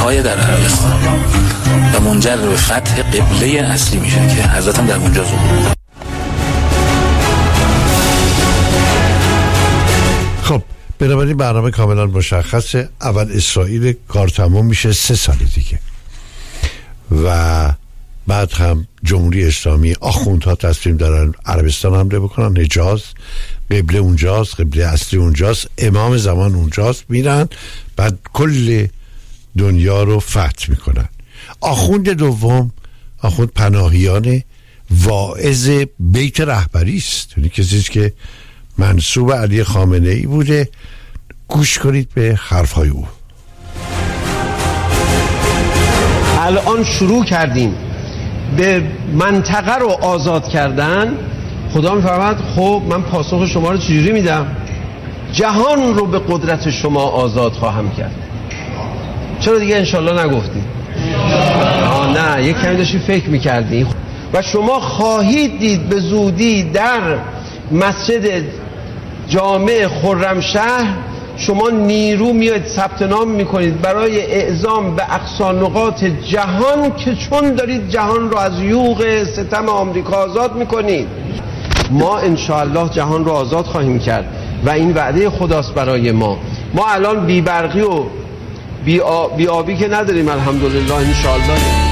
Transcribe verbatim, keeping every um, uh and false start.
پای در عربستان و منجر به فتح قبله اصلی میشه که حضرت هم در اونجا ظهور میکنه. خب بنابراین برنامه کاملا مشخصه. اول اسرائیل کار تمام میشه سه سال دیگه و بعد هم جمهوری اسلامی آخوندها تصمیم دارن عربستان حمله بکنن، حجاز قبله اونجاست، قبله اصلی اونجاست، امام زمان اونجاست، میرن بعد کل دنیا رو فتح میکنن. آخوند دوم آخوند پناهیان واعظ بیت رهبری است، یعنی کسی که منسوب علی خامنه ای بوده. گوش کنید به حرفهای او. الان شروع کردیم به منطقه رو آزاد کردن. خدا میفرماد خب من پاسخ شما رو چجوری میدم؟ جهان رو به قدرت شما آزاد خواهم کرد. چرا دیگه انشالله نگفتی؟ آه نه، یک کمی داشتی فکر میکردی. و شما خواهید دید به زودی در مسجد جامع خرمشهر شما نیرو میاد ثبت نام میکنید برای اعزام به اقصا نقاط جهان، که چون دارید جهان رو از یوغ ستم آمریکا آزاد میکنید. ما انشاءالله جهان رو آزاد خواهیم کرد و این وعده خداست برای ما. ما الان بی برقی و بی, آ... بی آبی که نداریم الحمدلله انشاءالله.